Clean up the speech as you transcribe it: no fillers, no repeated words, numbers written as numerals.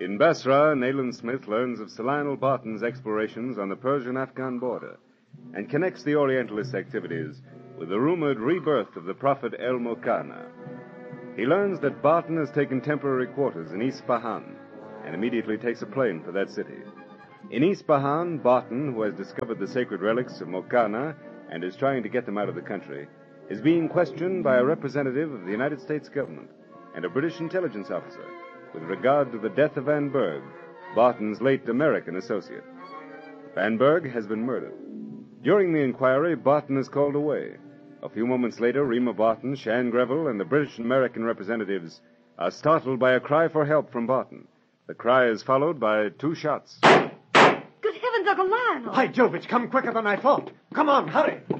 In Basra, Nayland Smith learns of Sir Lionel Barton's explorations on the Persian-Afghan border and connects the Orientalist activities with the rumored rebirth of the prophet El-Mokana. He learns that Barton has taken temporary quarters in Isfahan and immediately takes a plane for that city. In Isfahan, Barton, who has discovered the sacred relics of Mokana and is trying to get them out of the country, is being questioned by a representative of the United States government and a British intelligence officer with regard to the death of Van Berg, Barton's late American associate. Van Berg has been murdered. During the inquiry, Barton is called away. A few moments later, Rima Barton, Shan Greville, and the British and American representatives are startled by a cry for help from Barton. The cry is followed by 2 shots. Good heavens, Uncle Lionel! By Jove, it's come quicker than I thought. Come on, hurry.